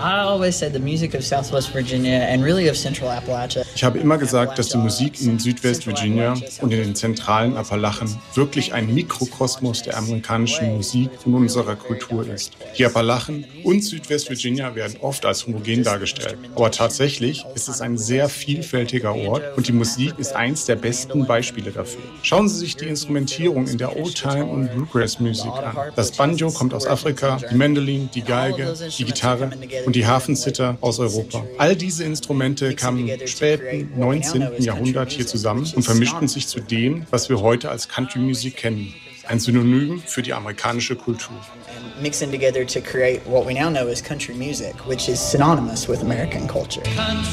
Ich habe immer gesagt, dass die Musik in Südwest-Virginia und in den zentralen Appalachen wirklich ein Mikrokosmos der amerikanischen Musik und unserer Kultur ist. Die Appalachen und Südwest-Virginia werden oft als homogen dargestellt. Aber tatsächlich ist es ein sehr vielfältiger Ort und die Musik ist eins der besten Beispiele dafür. Schauen Sie sich die Instrumentierung in der Old-Time- und Bluegrass-Musik an. Das Banjo kommt aus Afrika, die Mandolin, die Geige, die Gitarre und die Hafenzither aus Europa. All diese Instrumente kamen im späten 19. Jahrhundert hier zusammen und vermischten sich zu dem, was wir heute als Country-Musik kennen. Ein Synonym für die amerikanische Kultur. Mixing together to create what we now know as country music, which is synonymous with American culture.